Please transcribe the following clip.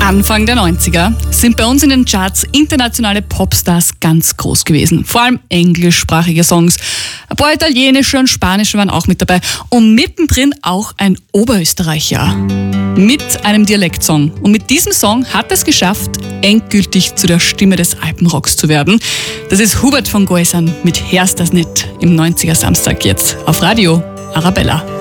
Anfang der 90er sind bei uns in den Charts internationale Popstars ganz groß gewesen. Vor allem englischsprachige Songs. Ein paar italienische und spanische waren auch mit dabei. Und mittendrin auch ein Oberösterreicher mit einem Dialektsong. Und mit diesem Song hat es geschafft, endgültig zu der Stimme des Alpenrocks zu werden. Das ist Hubert von Geusern mit Hörst das nicht im 90er Samstag jetzt auf Radio Arabella.